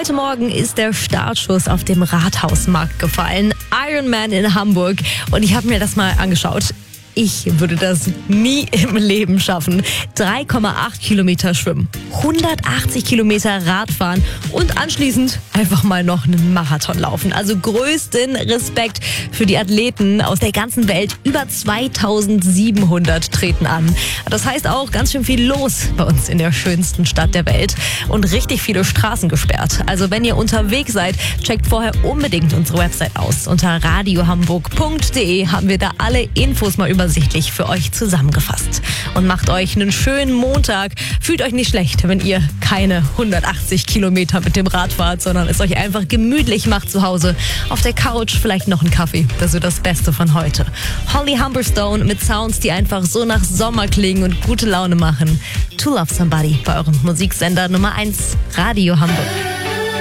Heute Morgen ist der Startschuss auf dem Rathausmarkt gefallen. Ironman in Hamburg. Und ich habe mir das mal angeschaut. Ich würde das nie im Leben schaffen. 3,8 Kilometer schwimmen, 180 Kilometer Radfahren und anschließend einfach mal noch einen Marathon laufen. Also größten Respekt für die Athleten aus der ganzen Welt. Über 2700 treten an. Das heißt auch ganz schön viel los bei uns in der schönsten Stadt der Welt und richtig viele Straßen gesperrt. Also wenn ihr unterwegs seid, checkt vorher unbedingt unsere Website aus. Unter radiohamburg.de haben wir da alle Infos mal übersichtlich für euch zusammengefasst. Und macht euch einen schönen Montag. Fühlt euch nicht schlecht, wenn ihr keine 180 Kilometer mit dem Rad fahrt, sondern es euch einfach gemütlich macht zu Hause. Auf der Couch vielleicht noch einen Kaffee. Das ist so das Beste von heute. Holly Humberstone mit Sounds, die einfach so nach Sommer klingen und gute Laune machen. To Love Somebody bei eurem Musiksender Nummer 1, Radio Hamburg.